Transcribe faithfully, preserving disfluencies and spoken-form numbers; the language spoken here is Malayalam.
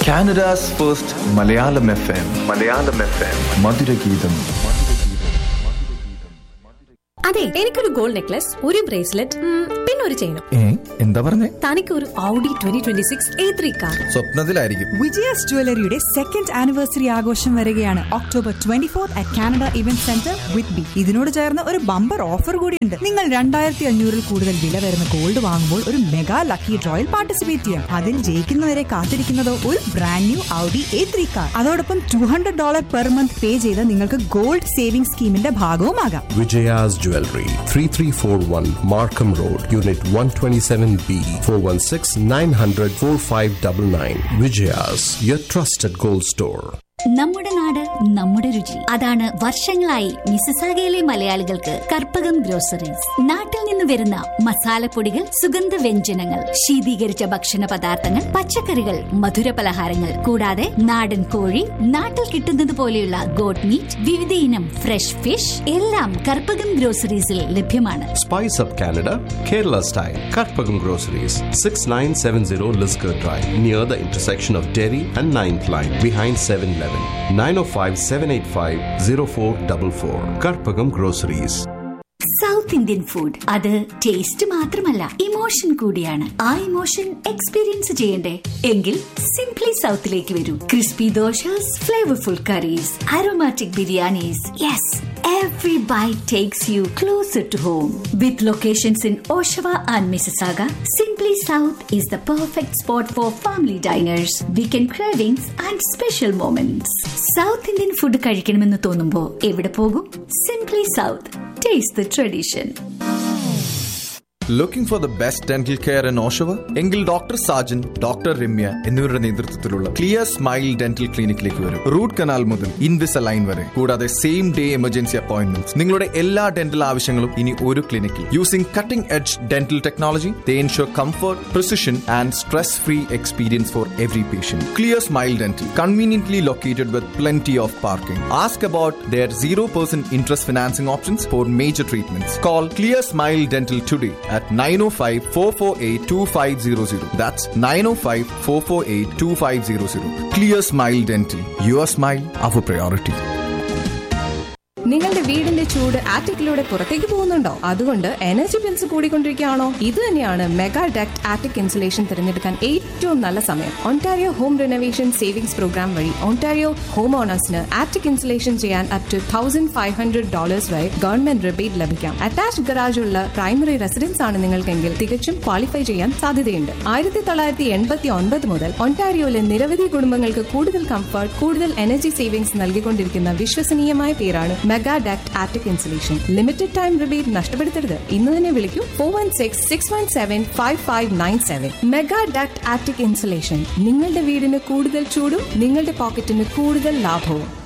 Canada's first Malayalam F M. Malayalam F M. Madhuragidam. അതെ, എനിക്കൊരു ഗോൾഡ് നെക്ലസ്, ഒരു ബ്രേസ്ലെറ്റ്, പിന്നെ ഒരു ചെയിനും. എന്താ പറഞ്ഞേ? തനിക്ക് ഒരു Audi twenty twenty six A three car. സ്വപ്നത്തിലായിരിക്കും. വിജയസ് ജ്വല്ലറിയുടെ second anniversary ആഘോഷം വരികയാണ് October twenty fourth at Canada event centre with B. ഇതിനോട് ചേർന്ന് ഒരു ബമ്പർ ഓഫർ കൂടിയുണ്ട്. നിങ്ങൾ രണ്ടായിരത്തി അഞ്ഞൂറിൽ കൂടുതൽ വില വരുന്ന ഗോൾഡ് വാങ്ങുമ്പോൾ ഒരു മെഗാ ലക്കി ഡ്രോയിൽ പാർട്ടിസിപ്പേറ്റ് ചെയ്യാം. അതിൽ ജയിക്കുന്നവരെ കാത്തിരിക്കുന്നതോ ഒരു brand new Audi A three car. അതോടൊപ്പം two hundred dollar per month പേ ചെയ്ത് നിങ്ങൾക്ക് gold saving സ്കീമിന്റെ ഭാഗവുമാകാം. Vijayas Jewelry, three three four one Markham Road, Unit one twenty-seven B, four one six nine hundred four five nine nine. Vijayas, your trusted gold store. നമ്മുടെ നാട് നമ്മുടെ രുചി. അതാണ് വർഷങ്ങളായി മിസിസാഗയിലെ മലയാളികൾക്ക് കർപ്പകം ഗ്രോസറീസ്. നാട്ടിൽ നിന്ന് വരുന്ന മസാലപ്പൊടികൾ, സുഗന്ധ വ്യഞ്ജനങ്ങൾ, ശീതീകരിച്ച ഭക്ഷണ പദാർത്ഥങ്ങൾ, പച്ചക്കറികൾ, മധുര പലഹാരങ്ങൾ, കൂടാതെ നാടൻ കോഴി, നാട്ടിൽ കിട്ടുന്നത് പോലെയുള്ള ഗോട്ട് മീറ്റ്, വിവിധ ഇനം ഫ്രഷ് ഫിഷ് എല്ലാം കർപ്പകം ഗ്രോസറീസിൽ ലഭ്യമാണ്. Spice Up Canada, Kerala style. Karpagam Groceries, six nine seven zero Lisgar Drive, near the intersection of Derry and ninth Line, behind seven eleven. nine oh five seven eight five oh four four four. Karpagam Groceries. South Indian food, അത് ടേസ്റ്റ് മാത്രമല്ല, ഇമോഷൻ കൂടിയാണ്. ആ ഇമോഷൻ എക്സ്പീരിയൻസ് ചെയ്യണ്ടേ? എങ്കിൽ സിംപ്ലി സൗത്തിലേക്ക് വരൂ. Crispy dosas, flavourful കറീസ്, aromatic biryanis. Yes, every bite takes you closer to home. With locations in Oshawa and Mississauga, Simply South is the perfect spot for family diners, weekend cravings and special moments. South Indian food കഴിക്കണമെന്ന് തോന്നുമ്പോൾ എവിടെ പോകും? Simply South. Taste the tradition. Looking for the best dental care in Oshawa? എങ്കിൽ ഡോക്ടർ സാജൻ, ഡോക്ടർ രമ്യ എന്നിവരുടെ നേതൃത്വത്തിലുള്ള ക്ലിയർ സ്മൈൽ ഡെന്റൽ ക്ലിനിക്കിലേക്ക് വരും. റൂട്ട് കനാൽ മുതൽ ഇൻവിസലൈൻ വരെ, കൂടാതെ സെയിം ഡേ എമർജൻസി അപ്പോയിന്റ്മെന്റ്സ്. നിങ്ങളുടെ എല്ലാ ഡെന്റൽ ആവശ്യങ്ങളും ഇനി ഒരു ക്ലിനിക്കിൽ. Using cutting edge dental technology, they ensure comfort, precision and stress-free experience for every patient. Clear Smile Dental, conveniently located with plenty of parking. Ask about their zero percent interest financing options for major treatments. Call Clear Smile Dental today at nine oh five four four eight two five zero zero. That's nine oh five four four eight two five zero zero. Clear Smile Dental. Your smile, our priority. നിങ്ങളുടെ വീടിന്റെ ചൂട് ആറ്റിക്കിലൂടെ പുറത്തേക്ക് പോകുന്നുണ്ടോ? അതുകൊണ്ട് എനർജി ബിൽസ് കൂടിക്കൊണ്ടിരിക്കുകയാണോ? ഇത് തന്നെയാണ് മെഗാ ഡക്ട് ആറ്റിക് ഇൻസുലേഷൻ തിരഞ്ഞെടുക്കാൻ ഏറ്റവും നല്ല സമയം. Ontario home renovation savings programme വഴി ഒണ്ടാരിയോ ഹോം ഓണേഴ്സിന് ആറ്റിക് ഇൻസുലേഷൻ ചെയ്യാൻ up two thousand five hundred dollars വരെ ഗവൺമെന്റ് റിബേറ്റ് ലഭിക്കാം. അറ്റാച്ച്ഡ് ഗറാജ് ഉള്ള പ്രൈമറി റെസിഡൻസ് ആണ് നിങ്ങൾക്കെങ്കിൽ തികച്ചും ക്വാളിഫൈ ചെയ്യാൻ സാധ്യതയുണ്ട്. ആയിരത്തി തൊള്ളായിരത്തി എൺപത്തി ഒൻപത് മുതൽ ഒണ്ടാരിയോയിലെ നിരവധി കുടുംബങ്ങൾക്ക് കൂടുതൽ കംഫർട്ട്, കൂടുതൽ എനർജി സേവിംഗ്സ് നൽകിക്കൊണ്ടിരിക്കുന്ന വിശ്വസനീയമായ പേരാണ് mega duct attic insulation. Limited time rebate നഷ്ടപ്പെടുത്തരുത്. ഇന്ന് തന്നെ വിളിക്കൂ four one six six one seven five five nine seven. Mega duct attic insulation. നിങ്ങളുടെ വീടിന് കൂടുതൽ ചൂടും നിങ്ങളുടെ പോക്കറ്റിന് കൂടുതൽ ലാഭവും.